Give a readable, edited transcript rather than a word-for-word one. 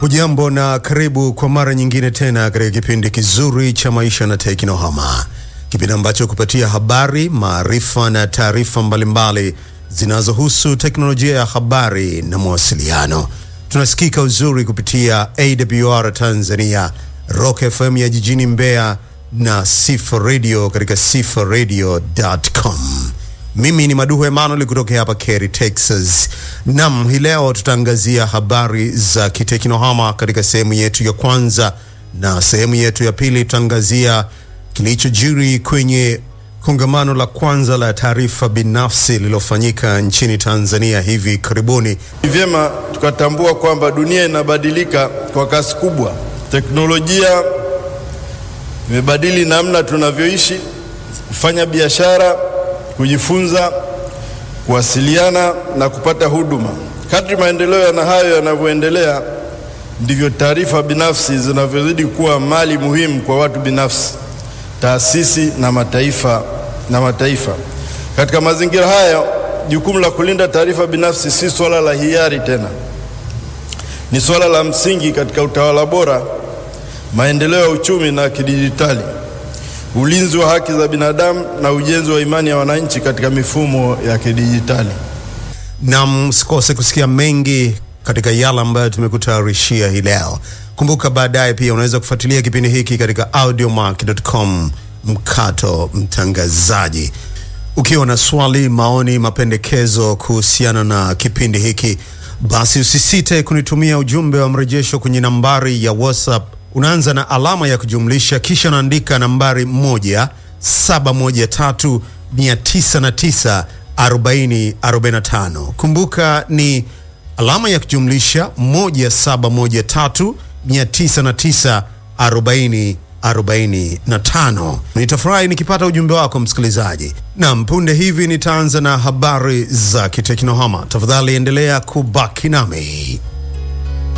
Hujambo na karibu kwa mara nyingine tena katika kipindi kizuri cha maisha na teknohama. Kipindi ambacho kupatia habari, maarifa na taarifa mbalimbali zinazohusu teknolojia ya habari na mawasiliano. Tunasikika uzuri kupitia AWR Tanzania, Rock FM ya jijini Mbeya na Sifa Radio katika sifaradio.com. Mimi ni Maduhu Emmanuel kutoka hapa Cary, Texas. Naam, hii leo tutaangazia habari za kiteknohama katika sehemu yetu ya kwanza, na sehemu yetu ya pili tutaangazia kilichojiri kwenye kongamano la kwanza la taarifa binafsi lililofanyika nchini Tanzania hivi karibuni. Ni vyema tukatambua kwamba dunia inabadilika kwa kasi kubwa. Teknolojia imebadili namna tunavyoishi, kufanya biashara, kujifunza, kuwasiliana na kupata huduma. Kadri maendeleo na hayo yanavyoendelea, ndivyo taarifa binafsi zinavyozidi kuwa mali muhimu kwa watu binafsi, taasisi na mataifa. Katika mazingira haya, jukumu la kulinda taarifa binafsi si swala la hiari tena. Ni swala la msingi katika utawala bora, maendeleo ya uchumi na kidijitali, ulinzi wa haki za binadamu na ujenzi wa imani ya wananchi katika mifumo ya kidijitali. Na msikose kusikia mengi katika yale ambayo tumekutayarishia hii leo. Kumbuka baadaye pia unaweza kufuatilia kipindi hiki katika audiomack.com/mtangazaji. Ukiwa na swali, maoni, mapendekezo kuhusiana na kipindi hiki, basi usisite kunitumia ujumbe wa mrejesho kwenye nambari ya WhatsApp. Unaanza na alama ya kujumlisha kisha unaandika nambari 17179904045. Kumbuka ni alama ya kujumlisha 17179904045. Nitafurahi nikipata ujumbe wako msikilizaji. Na punde hivi nitaanza na habari za kiteknohama. Tafadhali endelea kubaki nami.